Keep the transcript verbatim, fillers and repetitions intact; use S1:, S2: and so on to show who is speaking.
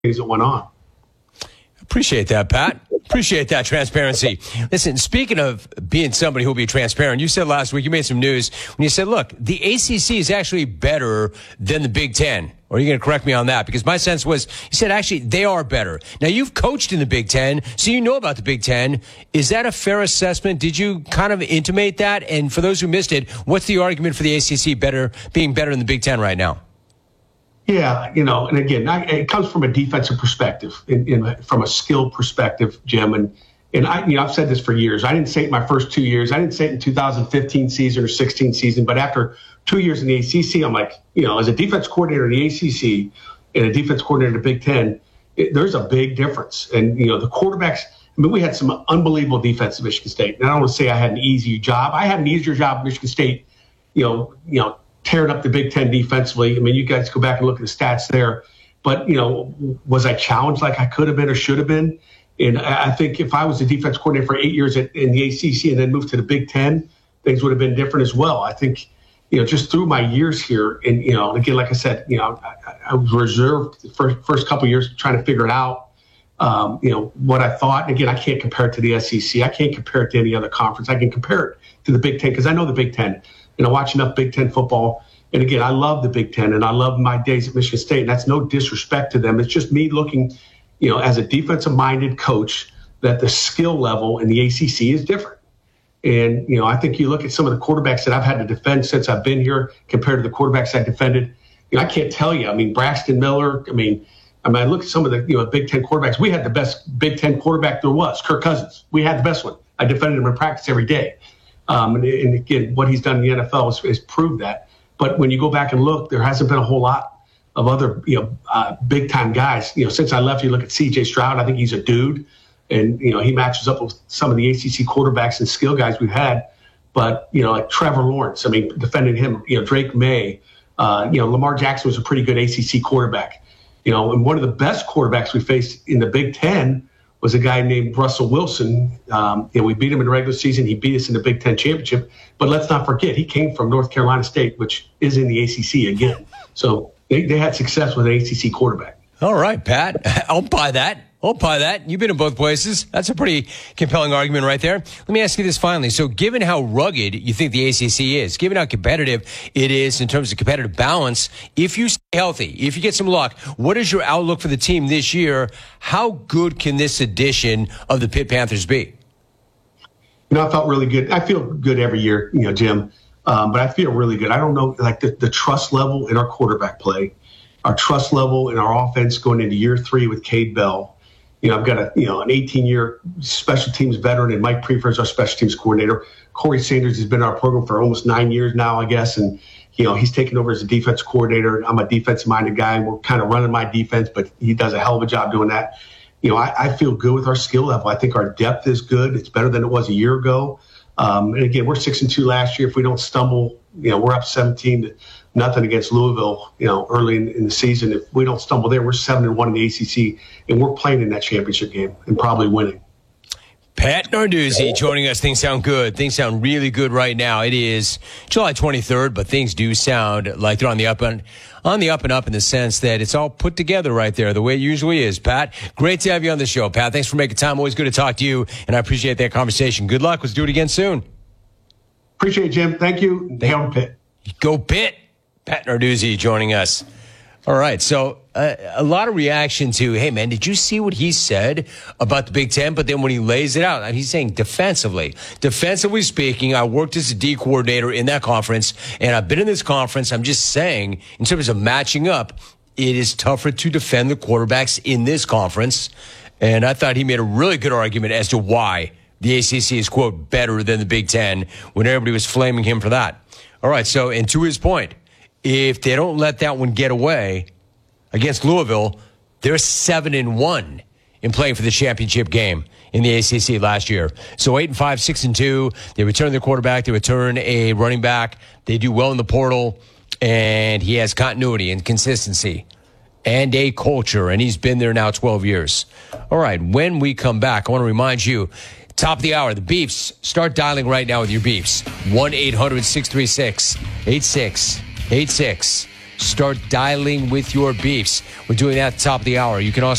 S1: things that went on.
S2: Appreciate that, Pat. Appreciate that transparency. Listen, speaking of being somebody who will be transparent, you said last week, you made some news when you said, look, the A C C is actually better than the Big Ten. Or are you going to correct me on that? Because my sense was, you said actually they are better. Now, you've coached in the Big Ten, so you know about the Big Ten. Is that a fair assessment? Did you kind of intimate that? And for those who missed it, what's the argument for the A C C better being better than the Big Ten right now?
S1: Yeah, you know, and again, I, it comes from a defensive perspective, in, in, from a skill perspective, Jim. And and I, you know, I've said this for years. I didn't say it my first two years. I didn't say it in two thousand fifteen season or sixteen season. But after two years in the A C C, I'm like, you know, as a defense coordinator in the A C C and a defense coordinator in the Big Ten, it, there's a big difference. And you know, the quarterbacks. I mean, we had some unbelievable defense at Michigan State. And I don't want to say I had an easy job. I had an easier job at Michigan State. You know, you know. tearing up the Big Ten defensively. I mean, you guys go back and look at the stats there. But, you know, was I challenged like I could have been or should have been? And I think if I was the defense coordinator for eight years at, in the A C C and then moved to the Big Ten, things would have been different as well. I think, you know, just through my years here, and, you know, again, like I said, you know, I, I was reserved the first, first couple of years trying to figure it out, um, you know, what I thought. And again, I can't compare it to the S E C. I can't compare it to any other conference. I can compare it to the Big Ten because I know the Big Ten. You know, watch enough Big Ten football. And again, I love the Big Ten, and I love my days at Michigan State. And that's no disrespect to them. It's just me looking, you know, as a defensive-minded coach, that the skill level in the A C C is different. And, you know, I think you look at some of the quarterbacks that I've had to defend since I've been here compared to the quarterbacks I defended. You know, I can't tell you. I mean, Braxton Miller, I mean, I mean, I look at some of the, you know, Big Ten quarterbacks. We had the best Big Ten quarterback there was, Kirk Cousins. We had the best one. I defended him in practice every day. Um, and, and again, what he's done in the N F L has, has proved that. But when you go back and look, there hasn't been a whole lot of other, you know, uh, big time guys. You know, since I left, you look at C J Stroud. I think he's a dude, and you know he matches up with some of the A C C quarterbacks and skill guys we've had. But you know, like Trevor Lawrence. I mean, defending him. You know, Drake May. Uh, you know, Lamar Jackson was a pretty good A C C quarterback. You know, and one of the best quarterbacks we faced in the Big Ten was a guy named Russell Wilson. Um, you know, we beat him in the regular season. He beat us in the Big Ten championship. But let's not forget, he came from North Carolina State, which is in the A C C again. So they, they had success with an A C C quarterback.
S2: All right, Pat. I'll buy that. I'll buy that. You've been in both places. That's a pretty compelling argument right there. Let me ask you this finally. So given how rugged you think the A C C is, given how competitive it is in terms of competitive balance, if you stay healthy, if you get some luck, what is your outlook for the team this year? How good can this edition of the Pitt Panthers be?
S1: You know, I felt really good. I feel good every year, you know, Jim, um, but I feel really good. I don't know, like the, the trust level in our quarterback play, our trust level in our offense going into year three with Cade Bell. You know, I've got a, you know, an eighteen-year special teams veteran, and Mike Prefer is our special teams coordinator. Corey Sanders has been in our program for almost nine years now, I guess, and, you know, he's taken over as a defense coordinator. I'm a defensive-minded guy, and we're kind of running my defense, but he does a hell of a job doing that. You know, I, I feel good with our skill level. I think our depth is good. It's better than it was a year ago. Um, and again, we're six and two last year. If we don't stumble, you know, we're up seventeen to nothing against Louisville, you know, early in, in the season. If we don't stumble there, we're seven and one in the A C C, and we're playing in that championship game and probably winning.
S2: Pat Narduzzi joining us. Things sound good. Things sound really good right now. It is July twenty-third, but things do sound like they're on the up and on the up and up in the sense that it's all put together right there, the way it usually is. Pat, great to have you on the show. Pat, thanks for making time. Always good to talk to you, and I appreciate that conversation. Good luck. Let's do it again soon.
S1: Appreciate it, Jim. Thank you. Hail Pitt.
S2: Go Pitt. Pat Narduzzi joining us. All right, so uh, a lot of reaction to, hey, man, did you see what he said about the Big Ten? But then when he lays it out, he's saying defensively. Defensively speaking, I worked as a D coordinator in that conference, and I've been in this conference. I'm just saying, in terms of matching up, it is tougher to defend the quarterbacks in this conference. And I thought he made a really good argument as to why the A C C is, quote, better than the Big Ten when everybody was flaming him for that. All right, so, and to his point, if they don't let that one get away against Louisville, they're seven and one in playing for the championship game in the A C C last year. So eight and five, six and two. They return their quarterback. They return a running back. They do well in the portal, and he has continuity and consistency and a culture, and he's been there now twelve years. All right, when we come back, I want to remind you, top of the hour, the Beefs. Start dialing right now with your Beefs. one eight hundred six three six eight six eight six. Start dialing with your beefs. We're doing that at the top of the hour. You can also